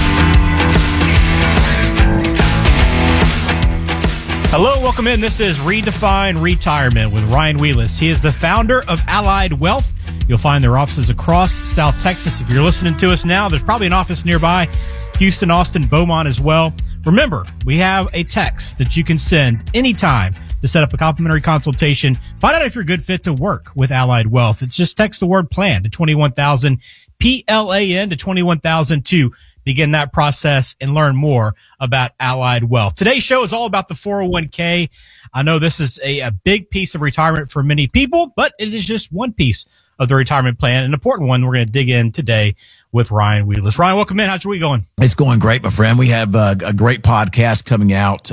Hello, welcome in. This is Redefine Retirement with Ryan Wheelis. He is the founder of Allied Wealth. You'll find their offices across South Texas. If you're listening to us now, there's probably an office nearby, Houston, Austin, Beaumont as well. Remember, we have a text that you can send anytime to set up a complimentary consultation. Find out if you're a good fit to work with Allied Wealth. It's just text the word PLAN to 21,000, PLAN to 21,000 to begin that process and learn more about Allied Wealth. Today's show is all about the 401k. I know this is a big piece of retirement for many people, but it is just one piece of the retirement plan, an important one we're going to dig in today with Ryan Wheelis. Ryan, welcome in. How's your week going? It's going great, my friend. We have a great podcast coming out.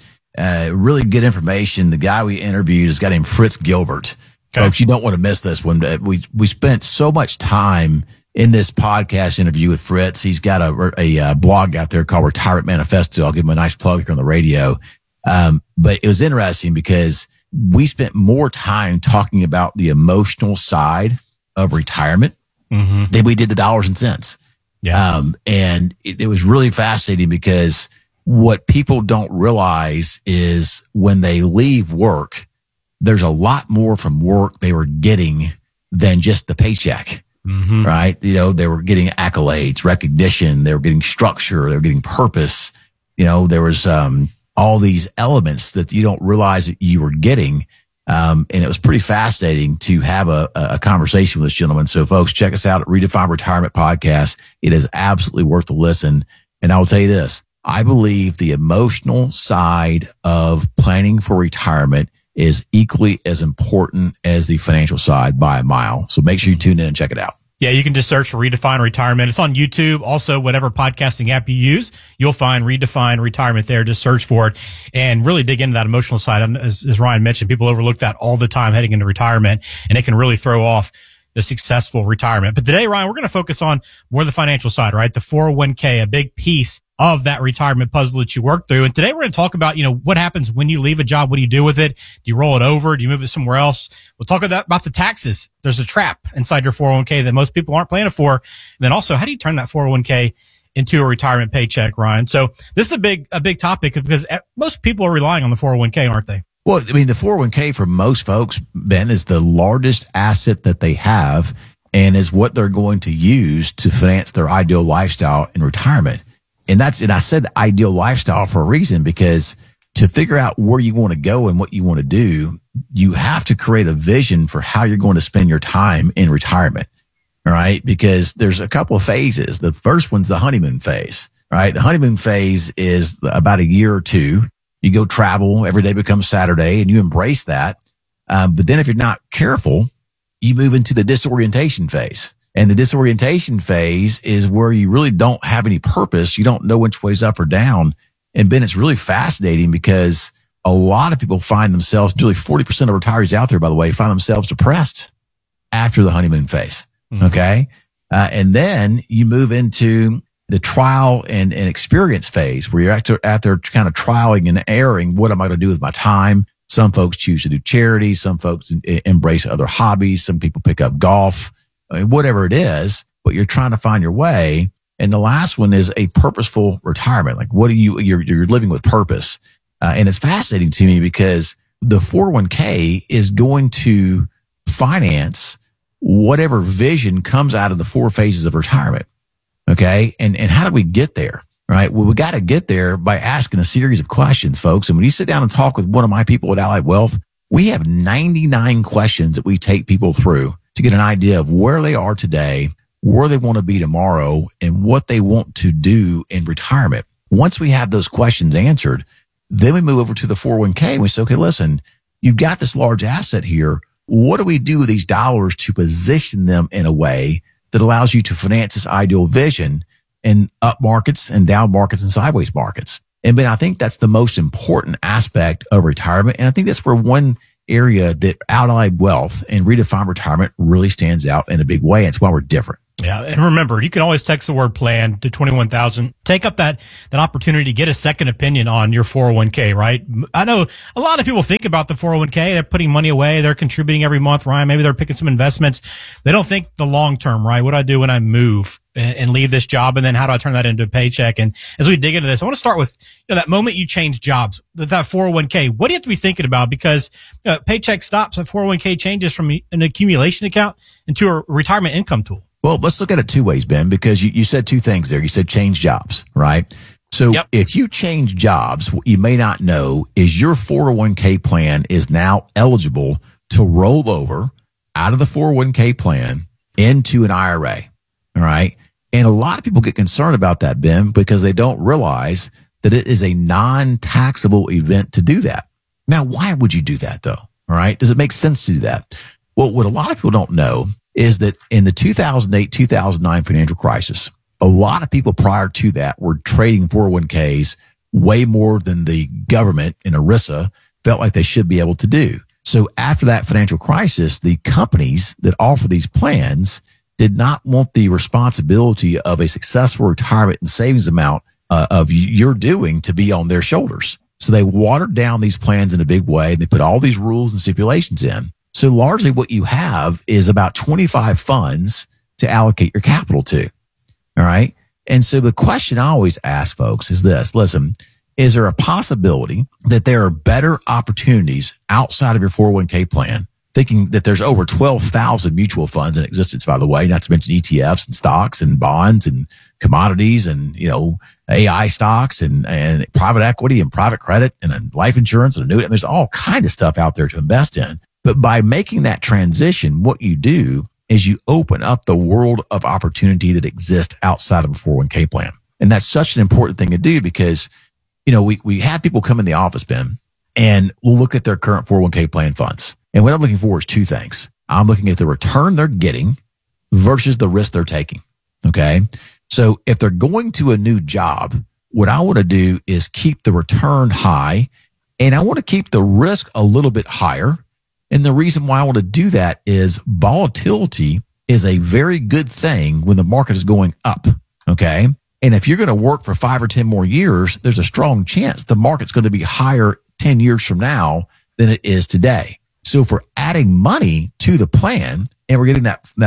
Really good information. The guy we interviewed is a guy named Fritz Gilbert. Okay. Folks, you don't want to miss this one. We spent so much time in this podcast interview with Fritz. He's got a blog out there called Retirement Manifesto. I'll give him a nice plug here on the radio. But it was interesting because we spent more time talking about the emotional side of retirement than we did the dollars and cents. Yeah. And it was really fascinating because what people don't realize is when they leave work, there's a lot more from work they were getting than just the paycheck. Right? You know, they were getting accolades, recognition, they were getting structure, they were getting purpose. You know, there was all these elements that you don't realize that you were getting. And it was pretty fascinating to have a conversation with this gentleman. So folks, check us out at Redefine Retirement Podcast. It is absolutely worth the listen. And I will tell you this, I believe the emotional side of planning for retirement is equally as important as the financial side by a mile. So make sure you tune in and check it out. Yeah, you can just search for Redefine Retirement. It's on YouTube. Also, whatever podcasting app you use, you'll find Redefine Retirement there. Just search for it and really dig into that emotional side. As Ryan mentioned, people overlook that all the time heading into retirement, and it can really throw off the successful retirement. But today, Ryan, we're going to focus on more the financial side, right? The 401k, a big piece of that retirement puzzle that you work through. And today we're going to talk about, what happens when you leave a job? What do you do with it? Do you roll it over? Do you move it somewhere else? We'll talk about the taxes. There's a trap inside your 401k that most people aren't planning for. And then also, how do you turn that 401k into a retirement paycheck, Ryan? So this is a big topic because most people are relying on the 401k, aren't they? Well, I mean, the 401k for most folks, Ben, is the largest asset that they have and is what they're going to use to finance their ideal lifestyle in retirement. And I said the ideal lifestyle for a reason, because to figure out where you want to go and what you want to do, you have to create a vision for how you're going to spend your time in retirement. All right. Because there's a couple of phases. The first one's the honeymoon phase, right? The honeymoon phase is about a year or two. You go travel, every day becomes Saturday, and you embrace that. But then if you're not careful, you move into the disorientation phase. And the disorientation phase is where you really don't have any purpose. You don't know which way's up or down. And Ben, it's really fascinating because a lot of people find themselves, nearly 40% of retirees out there, by the way, find themselves depressed after the honeymoon phase. Okay. And then you move into the trial and experience phase where you're out there kind of trialing and erring. What am I going to do with my time? Some folks choose to do charity. Some folks embrace other hobbies. Some people pick up golf. I mean, whatever it is, but you're trying to find your way. And the last one is a purposeful retirement. Like, what you're living with purpose. And it's fascinating to me because the 401k is going to finance whatever vision comes out of the 4 phases of retirement. Okay. And how do we get there? Right. Well, we got to get there by asking a series of questions, folks. And when you sit down and talk with one of my people at Allied Wealth, we have 99 questions that we take people through to get an idea of where they are today, where they want to be tomorrow, and what they want to do in retirement. Once we have those questions answered, then we move over to the 401k and we say, okay, listen, you've got this large asset here. What do we do with these dollars to position them in a way that allows you to finance this ideal vision in up markets and down markets and sideways markets. And Ben, I think that's the most important aspect of retirement. And I think that's where one area that Allied Wealth and Redefine Retirement really stands out in a big way. It's why we're different. Yeah. And remember, you can always text the word plan to 21,000. Take up that opportunity to get a second opinion on your 401k, right? I know a lot of people think about the 401k. They're putting money away. They're contributing every month, Ryan. Maybe they're picking some investments. They don't think the long term, right? What do I do when I move and leave this job? And then how do I turn that into a paycheck? And as we dig into this, I want to start with, that moment you change jobs, that 401k. What do you have to be thinking about? Because paycheck stops, a 401k changes from an accumulation account into a retirement income tool. Well, let's look at it two ways, Ben, because you said two things there. You said change jobs, right? So if you change jobs, what you may not know is your 401k plan is now eligible to roll over out of the 401k plan into an IRA. All right. And a lot of people get concerned about that, Ben, because they don't realize that it is a non-taxable event to do that. Now, why would you do that though? All right. Does it make sense to do that? Well, what a lot of people don't know is that in the 2008-2009 financial crisis, a lot of people prior to that were trading 401ks way more than the government and ERISA felt like they should be able to do. So after that financial crisis, the companies that offer these plans did not want the responsibility of a successful retirement and savings amount of your doing to be on their shoulders. So they watered down these plans in a big way. They put all these rules and stipulations in. So largely what you have is about 25 funds to allocate your capital to. All right. And so the question I always ask folks is this: listen, is there a possibility that there are better opportunities outside of your 401k plan? Thinking that there's over 12,000 mutual funds in existence, by the way, not to mention ETFs and stocks and bonds and commodities and, AI stocks and private equity and private credit and life insurance and annuity. There's all kind of stuff out there to invest in. But by making that transition, what you do is you open up the world of opportunity that exists outside of a 401k plan. And that's such an important thing to do because, we have people come in the office, Ben, and we'll look at their current 401k plan funds. And what I'm looking for is two things. I'm looking at the return they're getting versus the risk they're taking. Okay. So if they're going to a new job, what I want to do is keep the return high and I want to keep the risk a little bit higher. And the reason why I want to do that is volatility is a very good thing when the market is going up. Okay. And if you're going to work for 5 or 10 more years, there's a strong chance the market's going to be higher 10 years from now than it is today. So if we're adding money to the plan and we're getting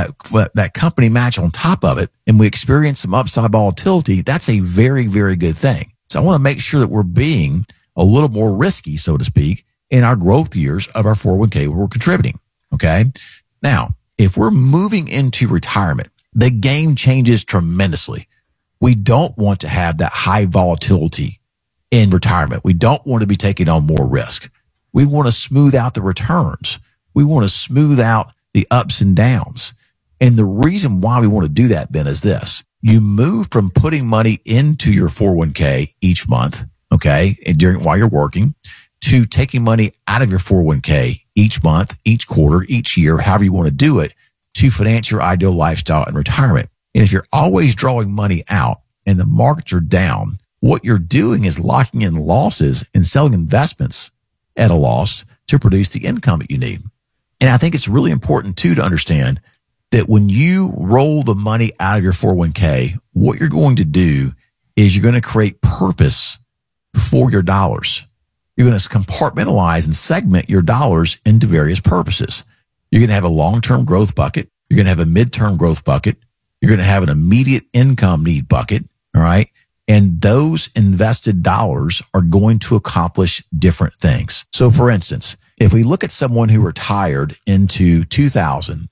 that company match on top of it and we experience some upside volatility, that's a very, very good thing. So I want to make sure that we're being a little more risky, so to speak, in our growth years of our 401k where we're contributing. Okay. Now, if we're moving into retirement, the game changes tremendously. We don't want to have that high volatility in retirement. We don't want to be taking on more risk. We want to smooth out the returns. We want to smooth out the ups and downs. And the reason why we want to do that, Ben, is this. You move from putting money into your 401k each month, okay, and while you're working, to taking money out of your 401k each month, each quarter, each year, however you want to do it, to finance your ideal lifestyle and retirement. And if you're always drawing money out and the markets are down, what you're doing is locking in losses and selling investments at a loss to produce the income that you need. And I think it's really important too to understand that when you roll the money out of your 401k, what you're going to do is you're going to create purpose for your dollars. You're going to compartmentalize and segment your dollars into various purposes. You're going to have a long-term growth bucket. You're going to have a midterm growth bucket. You're going to have an immediate income need bucket. All right. And those invested dollars are going to accomplish different things. So for instance, if we look at someone who retired into 2000,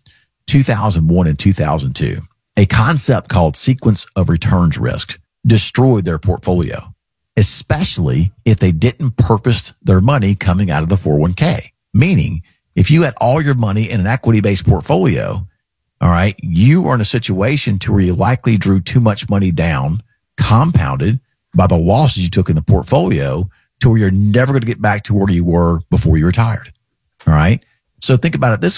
2001, and 2002, a concept called sequence of returns risk destroyed their portfolio, especially if they didn't purpose their money coming out of the 401k. Meaning, if you had all your money in an equity-based portfolio, all right, you are in a situation to where you likely drew too much money down, compounded by the losses you took in the portfolio, to where you're never going to get back to where you were before you retired. All right. So think about it this way.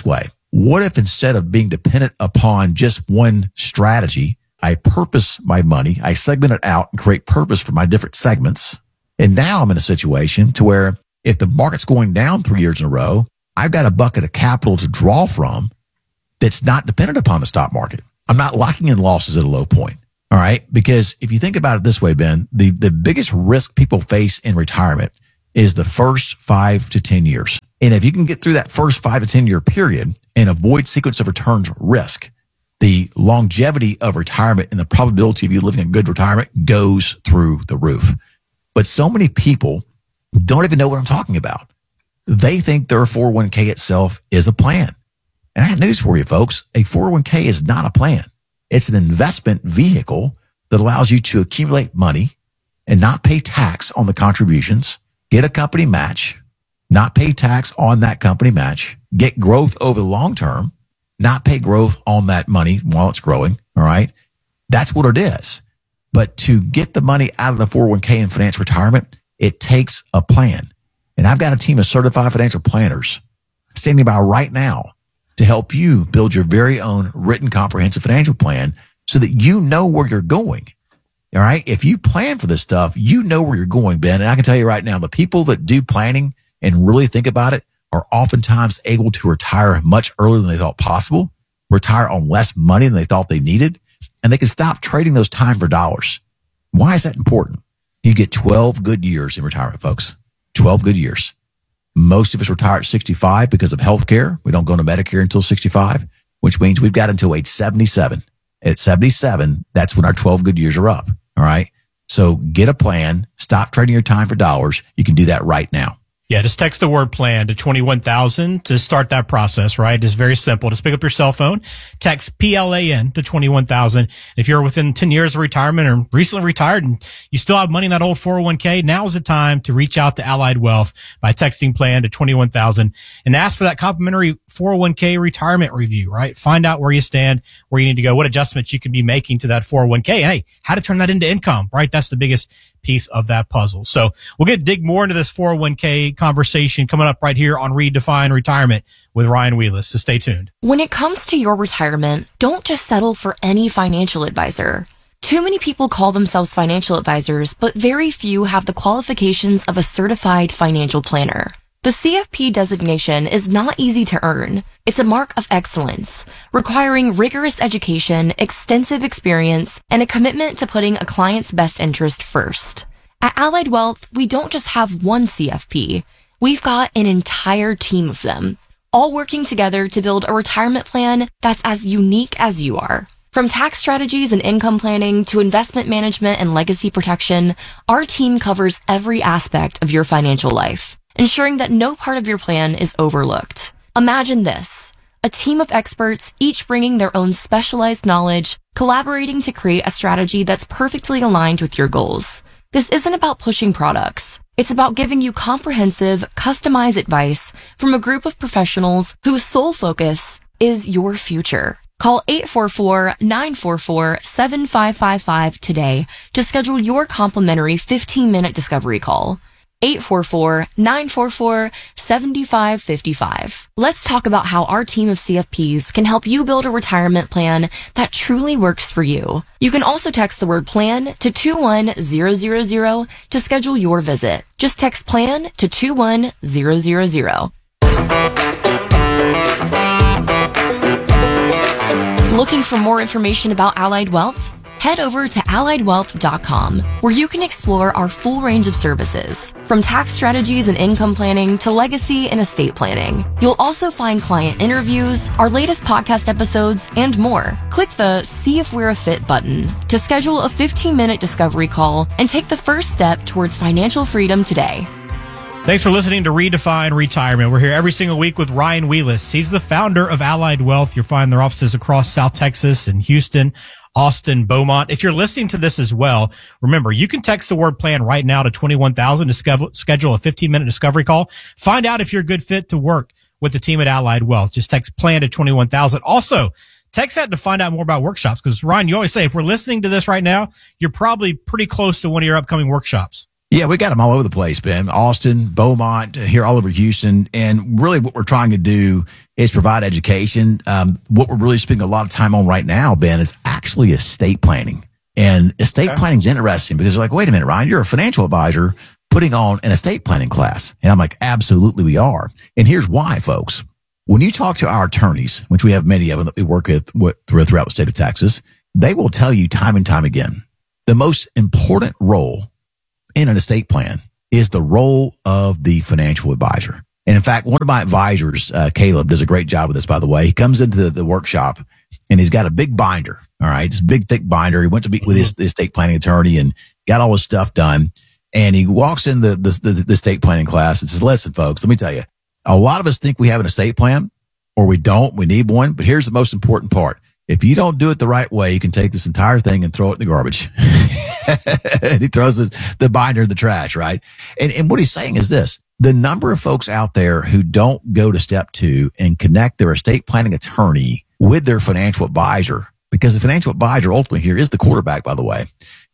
What if instead of being dependent upon just one strategy, I purpose my money, I segment it out and create purpose for my different segments. And now I'm in a situation to where if the market's going down 3 years in a row, I've got a bucket of capital to draw from that's not dependent upon the stock market. I'm not locking in losses at a low point. All right. Because if you think about it this way, Ben, the biggest risk people face in retirement is the first 5 to 10 years. And if you can get through that first 5 to 10 year period and avoid sequence of returns risk, the longevity of retirement and the probability of you living a good retirement goes through the roof. But so many people don't even know what I'm talking about. They think their 401k itself is a plan. And I have news for you, folks. A 401k is not a plan. It's an investment vehicle that allows you to accumulate money and not pay tax on the contributions, get a company match, not pay tax on that company match, get growth over the long term, not pay growth on that money while it's growing. All right. That's what it is. But to get the money out of the 401k and finance retirement, it takes a plan. And I've got a team of certified financial planners standing by right now to help you build your very own written comprehensive financial plan so that you know where you're going. All right. If you plan for this stuff, you know where you're going, Ben. And I can tell you right now, the people that do planning and really think about it are oftentimes able to retire much earlier than they thought possible, retire on less money than they thought they needed, and they can stop trading those time for dollars. Why is that important? You get 12 good years in retirement, folks. 12 good years. Most of us retire at 65 because of health care. We don't go into Medicare until 65, which means we've got until age 77. At 77, that's when our 12 good years are up. All right. So get a plan. Stop trading your time for dollars. You can do that right now. Yeah, just text the word plan to 21,000 to start that process, right? It's very simple. Just pick up your cell phone, text PLAN to 21,000. If you're within 10 years of retirement or recently retired and you still have money in that old 401k, now is the time to reach out to Allied Wealth by texting plan to 21,000 and ask for that complimentary 401k retirement review, right? Find out where you stand, where you need to go, what adjustments you can be making to that 401k. And hey, how to turn that into income, right? That's the biggest piece of that puzzle. So we'll dig more into this 401k conversation coming up right here on Redefine Retirement with Ryan Wheelis. So stay tuned. When it comes to your retirement, don't just settle for any financial advisor. Too many people call themselves financial advisors, but very few have the qualifications of a certified financial planner. The CFP designation is not easy to earn. It's a mark of excellence, requiring rigorous education, extensive experience, and a commitment to putting a client's best interest first. At Allied Wealth, we don't just have one CFP. We've got an entire team of them, all working together to build a retirement plan that's as unique as you are. From tax strategies and income planning to investment management and legacy protection, our team covers every aspect of your financial life, ensuring that no part of your plan is overlooked. Imagine this: a team of experts, each bringing their own specialized knowledge, collaborating to create a strategy that's perfectly aligned with your goals. This isn't about pushing products. It's about giving you comprehensive, customized advice from a group of professionals whose sole focus is your future. Call 844-944-7555 today to schedule your complimentary 15-minute discovery call. 844-944-7555. Let's talk about how our team of CFPs can help you build a retirement plan that truly works for you. You can also text the word plan to 21000 to schedule your visit. Just text plan to 21000. Looking for more information about Allied Wealth? Head over to alliedwealth.com, where you can explore our full range of services, from tax strategies and income planning to legacy and estate planning. You'll also find client interviews, our latest podcast episodes, and more. Click the See If We're a Fit button to schedule a 15-minute discovery call and take the first step towards financial freedom today. Thanks for listening to Redefine Retirement. We're here every single week with Ryan Wheelis. He's the founder of Allied Wealth. You'll find their offices across South Texas and Houston, Austin, Beaumont. If you're listening to this as well, remember, you can text the word plan right now to 21,000 to schedule a 15-minute discovery call. Find out if you're a good fit to work with the team at Allied Wealth. Just text plan to 21,000. Also, text that to find out more about workshops, because Ryan, you always say if we're listening to this right now, you're probably pretty close to one of your upcoming workshops. Yeah, we got them all over the place, Ben. Austin, Beaumont, here all over Houston. And really what we're trying to do is provide education. What we're really spending a lot of time on right now, Ben, is actually estate planning. And estate planning is interesting because they're like, wait a minute, Ryan, you're a financial advisor putting on an estate planning class. And I'm like, absolutely we are. And here's why, folks. When you talk to our attorneys, which we have many of them that we work with throughout the state of Texas, they will tell you time and time again, the most important role in an estate plan is the role of the financial advisor. And in fact, one of my advisors, Caleb, does a great job with this, by the way. He comes into the workshop and he's got a big binder. All right. This big, thick binder. He went to meet with his estate planning attorney and got all his stuff done. And he walks in the estate planning class and says, listen, folks, let me tell you, a lot of us think we have an estate plan or we don't. We need one. But here's the most important part. If you don't do it the right way, you can take this entire thing and throw it in the garbage. And he throws the binder in the trash, right? And what he's saying is this. The number of folks out there who don't go to step 2 and connect their estate planning attorney with their financial advisor, because the financial advisor ultimately here is the quarterback, by the way,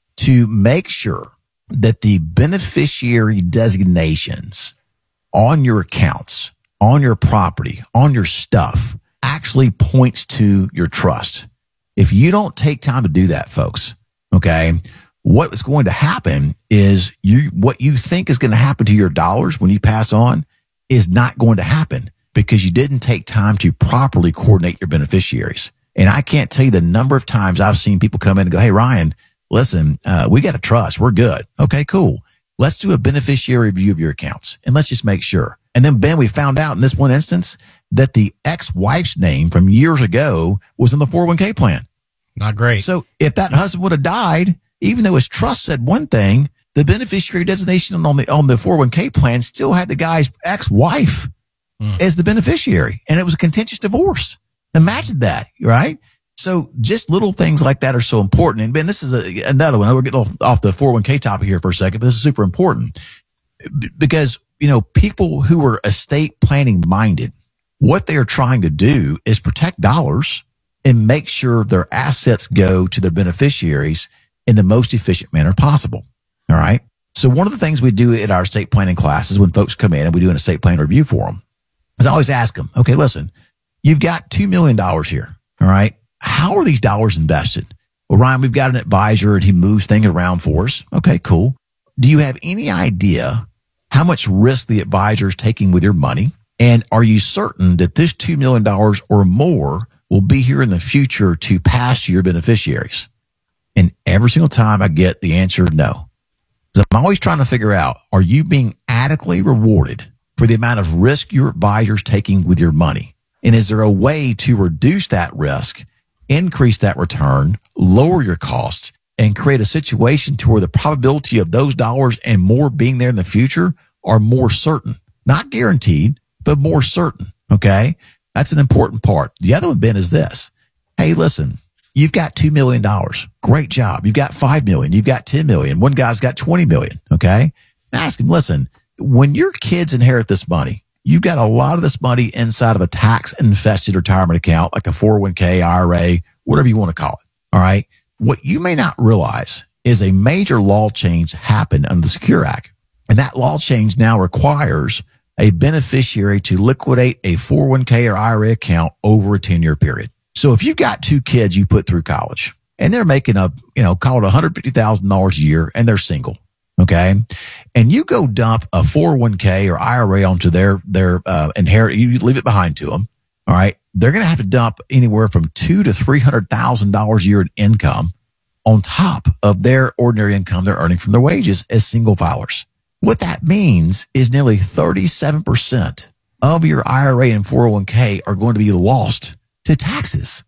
to make sure that the beneficiary designations on your accounts, on your property, on your stuff actually points to your trust. If you don't take time to do that, folks, okay, what's going to happen is what you think is going to happen to your dollars when you pass on is not going to happen because you didn't take time to properly coordinate your beneficiaries. And I can't tell you the number of times I've seen people come in and go, hey, Ryan, listen, we got a trust. We're good. Okay, cool. Let's do a beneficiary review of your accounts and let's just make sure. And then, Ben, we found out in this one instance that the ex-wife's name from years ago was in the 401k plan. Not great. So if that husband would have died, even though his trust said one thing, the beneficiary designation on the 401k plan still had the guy's ex-wife as the beneficiary. And it was a contentious divorce. Imagine that, right? So just little things like that are so important. And Ben, this is another one. We're getting off the 401k topic here for a second, but this is super important because, people who are estate planning minded, what they are trying to do is protect dollars and make sure their assets go to their beneficiaries in the most efficient manner possible. All right. So one of the things we do at our estate planning classes when folks come in and we do an estate plan review for them is I always ask them, okay, listen, you've got $2 million here. All right. How are these dollars invested? Well, Ryan, we've got an advisor and he moves things around for us. Okay, cool. Do you have any idea how much risk the advisor is taking with your money? And are you certain that this $2 million or more will be here in the future to pass to your beneficiaries? And every single time I get the answer no. So I'm always trying to figure out, are you being adequately rewarded for the amount of risk your advisor is taking with your money? And is there a way to reduce that risk, increase that return, lower your costs, and create a situation to where the probability of those dollars and more being there in the future are more certain? Not guaranteed, but more certain. Okay. That's an important part. The other one, Ben, is this. Hey, listen, you've got $2 million. Great job. You've got $5 million. You've got $10 million. One guy's got $20 million. Okay. Ask him, listen, when your kids inherit this money, you've got a lot of this money inside of a tax infested retirement account, like a 401k, IRA, whatever you want to call it. All right. What you may not realize is a major law change happened under the Secure Act. And that law change now requires a beneficiary to liquidate a 401k or IRA account over a 10-year period. So if you've got 2 kids you put through college and they're making call it $150,000 a year and they're single. Okay. And you go dump a 401k or IRA onto their inherit, you leave it behind to them. All right. They're going to have to dump anywhere from $200,000 to $300,000 a year in income on top of their ordinary income they're earning from their wages as single filers. What that means is nearly 37% of your IRA and 401k are going to be lost to taxes.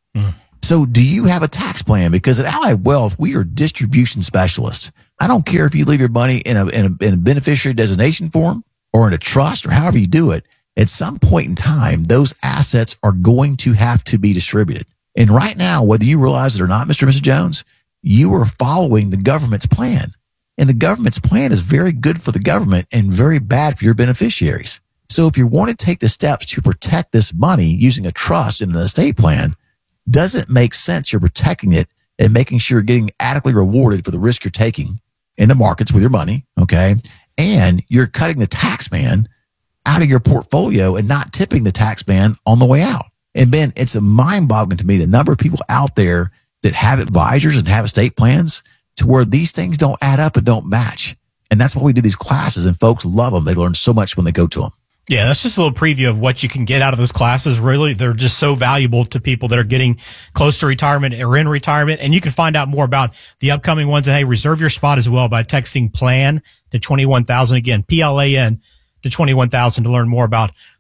So do you have a tax plan? Because at Allied Wealth, we are distribution specialists. I don't care if you leave your money in a beneficiary designation form or in a trust or however you do it. At some point in time, those assets are going to have to be distributed. And right now, whether you realize it or not, Mr. and Mrs. Jones, you are following the government's plan. And the government's plan is very good for the government and very bad for your beneficiaries. So if you want to take the steps to protect this money using a trust and an estate plan, doesn't make sense you're protecting it and making sure you're getting adequately rewarded for the risk you're taking in the markets with your money. Okay. And you're cutting the tax man out of your portfolio and not tipping the tax man on the way out. And Ben, it's a mind boggling to me, the number of people out there that have advisors and have estate plans to where these things don't add up and don't match. And that's why we do these classes, and folks love them. They learn so much when they go to them. Yeah, that's just a little preview of what you can get out of those classes. Really, they're just so valuable to people that are getting close to retirement or in retirement. And you can find out more about the upcoming ones. And hey, reserve your spot as well by texting PLAN to 21,000. Again, PLAN to 21,000 to learn more about